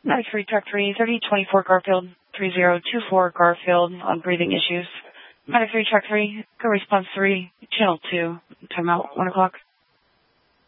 Medic 3, Track 3, 3024 Garfield, 3024 Garfield on breathing issues. Medic 3, Track 3, go response 3, channel 2, timeout, 1 o'clock.